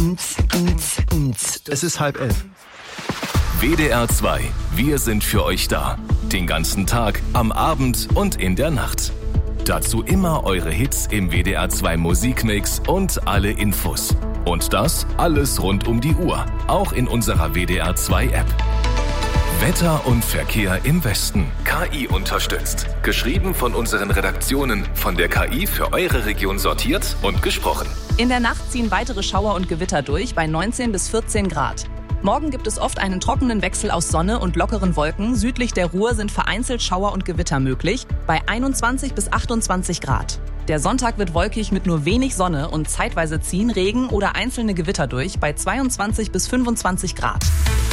Es ist 10:30. WDR 2, wir sind für euch da. Den ganzen Tag, am Abend und in der Nacht. Dazu immer eure Hits im WDR 2 Musikmix und alle Infos. Und das alles rund um die Uhr, auch in unserer WDR 2 App. Wetter und Verkehr im Westen. KI unterstützt. Geschrieben von unseren Redaktionen, von der KI für eure Region sortiert und gesprochen. In der Nacht ziehen weitere Schauer und Gewitter durch bei 19 bis 14 Grad. Morgen gibt es oft einen trockenen Wechsel aus Sonne und lockeren Wolken. Südlich der Ruhr sind vereinzelt Schauer und Gewitter möglich bei 21 bis 28 Grad. Der Sonntag wird wolkig mit nur wenig Sonne und zeitweise ziehen Regen oder einzelne Gewitter durch bei 22 bis 25 Grad.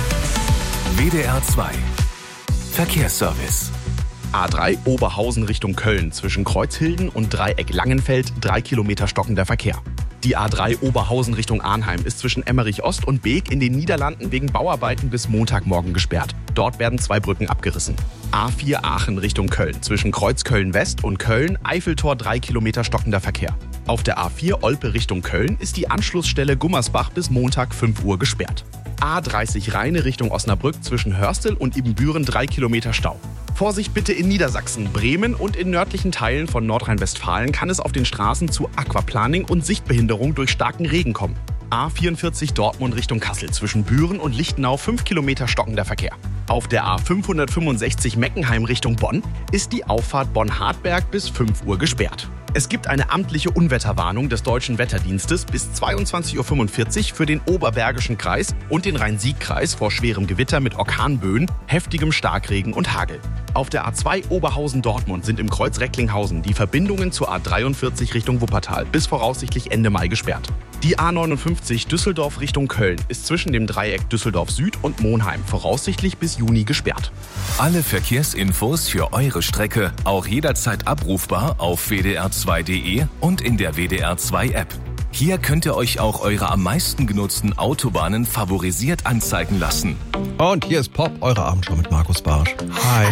WDR 2 Verkehrsservice. A3 Oberhausen Richtung Köln zwischen Kreuzhilden und Dreieck Langenfeld 3 Kilometer stockender Verkehr. Die A3 Oberhausen Richtung Arnheim ist zwischen Emmerich Ost und Beek in den Niederlanden wegen Bauarbeiten bis Montagmorgen gesperrt. Dort werden 2 Brücken abgerissen. A4 Aachen Richtung Köln zwischen Kreuzköln West und Köln Eiffeltor 3 Kilometer stockender Verkehr. Auf der A4 Olpe Richtung Köln ist die Anschlussstelle Gummersbach bis Montag 5 Uhr gesperrt. A30 Rheine Richtung Osnabrück zwischen Hörstel und Ibbenbüren 3 Kilometer Stau. Vorsicht bitte in Niedersachsen, Bremen und in nördlichen Teilen von Nordrhein-Westfalen kann es auf den Straßen zu Aquaplaning und Sichtbehinderung durch starken Regen kommen. A44 Dortmund Richtung Kassel zwischen Büren und Lichtenau 5 Kilometer stockender Verkehr. Auf der A565 Meckenheim Richtung Bonn ist die Auffahrt Bonn-Hartberg bis 5 Uhr gesperrt. Es gibt eine amtliche Unwetterwarnung des Deutschen Wetterdienstes bis 22.45 Uhr für den Oberbergischen Kreis und den Rhein-Sieg-Kreis vor schwerem Gewitter mit Orkanböen, heftigem Starkregen und Hagel. Auf der A2 Oberhausen-Dortmund sind im Kreuz Recklinghausen die Verbindungen zur A43 Richtung Wuppertal bis voraussichtlich Ende Mai gesperrt. Die A59 Düsseldorf Richtung Köln ist zwischen dem Dreieck Düsseldorf Süd und Monheim voraussichtlich bis Juni gesperrt. Alle Verkehrsinfos für eure Strecke auch jederzeit abrufbar auf wdr2.de und in der WDR 2 App. Hier könnt ihr euch auch eure am meisten genutzten Autobahnen favorisiert anzeigen lassen. Und hier ist Pop, eure Abendschau mit Markus Barsch. Hi.